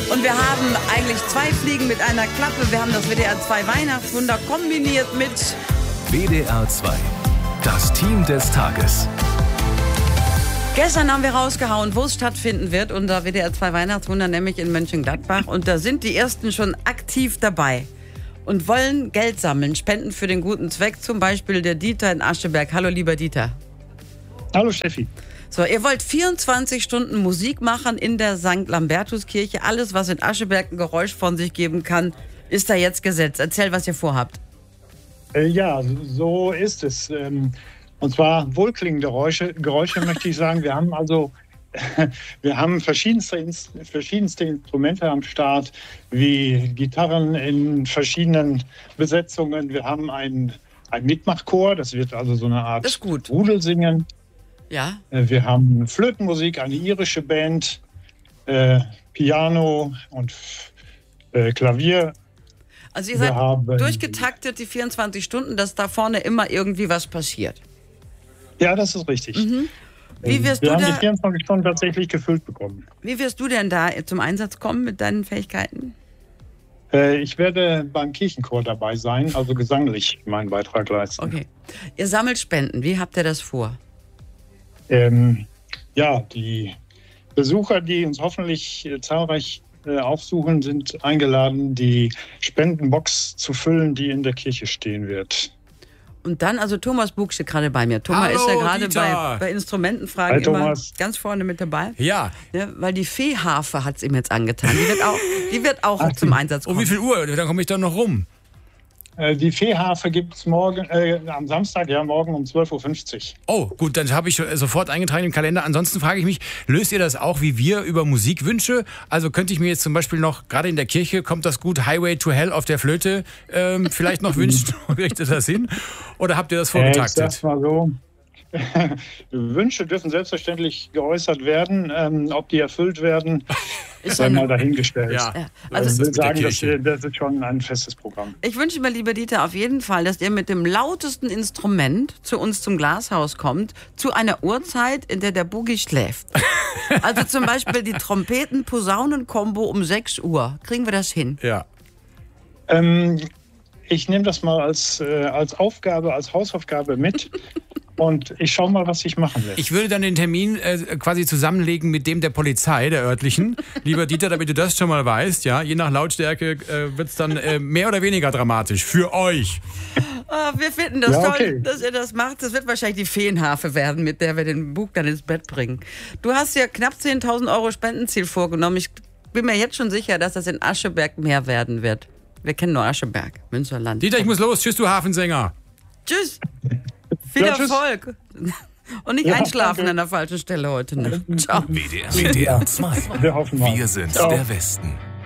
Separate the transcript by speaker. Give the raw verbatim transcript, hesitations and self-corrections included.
Speaker 1: Und wir haben eigentlich zwei Fliegen mit einer Klappe. Wir haben das W D R zwei Weihnachtswunder kombiniert mit
Speaker 2: W D R zwei, das Team des Tages.
Speaker 1: Gestern haben wir rausgehauen, wo es stattfinden wird, unser W D R zwei Weihnachtswunder, nämlich in Mönchengladbach. Und da sind die Ersten schon aktiv dabei und wollen Geld sammeln, spenden für den guten Zweck. Zum Beispiel der Dieter in Ascheberg. Hallo, lieber Dieter.
Speaker 3: Hallo, Steffi.
Speaker 1: So, ihr wollt vierundzwanzig Stunden Musik machen in der Sankt Lambertuskirche. Alles, was in Ascheberg ein Geräusch von sich geben kann, ist da jetzt gesetzt. Erzähl, was ihr vorhabt.
Speaker 3: Äh, ja, so ist es. Ähm, und zwar wohlklingende Geräusche, Geräusche möchte ich sagen. Wir haben also wir haben verschiedenste, verschiedenste Instrumente am Start, wie Gitarren in verschiedenen Besetzungen. Wir haben einen, einen Mitmachchor, das wird also so eine Art Rudelsingen.
Speaker 1: Ja.
Speaker 3: Wir haben Flötenmusik, eine irische Band, äh, Piano und äh, Klavier.
Speaker 1: Also ihr seid durchgetaktet, die vierundzwanzig Stunden, dass da vorne immer irgendwie was passiert.
Speaker 3: Ja, das ist richtig.
Speaker 1: Mhm. Wie wirst
Speaker 3: Wir
Speaker 1: du
Speaker 3: haben
Speaker 1: da,
Speaker 3: die vierundzwanzig Stunden tatsächlich gefüllt bekommen.
Speaker 1: Wie wirst du denn da zum Einsatz kommen mit deinen Fähigkeiten?
Speaker 3: Äh, ich werde beim Kirchenchor dabei sein, also gesanglich meinen Beitrag leisten.
Speaker 1: Okay. Ihr sammelt Spenden. Wie habt ihr das vor?
Speaker 3: Ähm, ja, die Besucher, die uns hoffentlich äh, zahlreich äh, aufsuchen, sind eingeladen, die Spendenbox zu füllen, die in der Kirche stehen wird.
Speaker 1: Und dann, also Thomas Buch steht gerade bei mir. Thomas
Speaker 4: Hallo,
Speaker 1: ist ja gerade
Speaker 4: Dieter.
Speaker 1: bei, bei Instrumentenfragen
Speaker 3: Hi,
Speaker 1: immer
Speaker 3: Thomas.
Speaker 1: ganz vorne mit dabei.
Speaker 4: Ja.
Speaker 1: Ja, weil die Feenharfe hat es ihm jetzt angetan. Die wird auch, die wird auch
Speaker 3: Ach,
Speaker 1: zum Einsatz kommen.
Speaker 4: Um wie viel Uhr? Dann komme ich doch noch rum.
Speaker 3: Äh, die Feenharfe gibt es morgen, äh, am Samstag, ja, morgen um zwölf Uhr fünfzig.
Speaker 4: Oh, gut, dann habe ich sofort eingetragen im Kalender. Ansonsten frage ich mich, löst ihr das auch wie wir über Musikwünsche? Also könnte ich mir jetzt zum Beispiel noch, gerade in der Kirche, kommt das gut Highway to Hell auf der Flöte, ähm, vielleicht noch wünschen? Kriegt ihr das hin? Oder habt ihr das vorgetaktet?
Speaker 3: Äh, ich sag's mal so. Wünsche dürfen selbstverständlich geäußert werden. Ähm, ob die erfüllt werden, ist einmal dahingestellt.
Speaker 4: Ja.
Speaker 1: Ja,
Speaker 3: Also
Speaker 1: also
Speaker 3: ich will sagen, das,
Speaker 4: Kirche.
Speaker 3: das ist schon ein festes Programm.
Speaker 1: ich wünsche mir, lieber Dieter, auf jeden Fall, dass ihr mit dem lautesten Instrument zu uns zum Glashaus kommt, zu einer Uhrzeit, in der der Boogie schläft. Also zum Beispiel die Trompeten-Posaunen-Kombo um sechs Uhr. Kriegen wir das hin?
Speaker 4: Ja.
Speaker 3: Ähm, ich nehme das mal als, äh, als Aufgabe, als Hausaufgabe mit. Und ich schaue mal, was ich machen will.
Speaker 4: Ich würde dann den Termin äh, quasi zusammenlegen mit dem der Polizei, der örtlichen. Lieber Dieter, damit du das schon mal weißt, ja, je nach Lautstärke äh, wird es dann äh, mehr oder weniger dramatisch für euch.
Speaker 1: Ah, wir finden das
Speaker 3: Ja,
Speaker 1: toll,
Speaker 3: okay.
Speaker 1: dass ihr das macht. Das wird wahrscheinlich die Feenharfe werden, mit der wir den Bug dann ins Bett bringen. Du hast ja knapp zehntausend Euro Spendenziel vorgenommen. Ich bin mir jetzt schon sicher, dass das in Ascheberg mehr werden wird. Wir kennen nur Ascheberg, Münsterland.
Speaker 4: Dieter, ich muss los. Tschüss, du Hafensänger.
Speaker 1: Tschüss. Viel
Speaker 3: Ja, tschüss.
Speaker 1: Erfolg. Und nicht
Speaker 3: Ja,
Speaker 1: einschlafen
Speaker 3: danke.
Speaker 1: an der falschen Stelle heute. Ne? Ciao.
Speaker 2: W D R, W D R zwei.
Speaker 3: Wir hoffen mal.
Speaker 2: Wir sind
Speaker 3: Ciao.
Speaker 2: der Westen.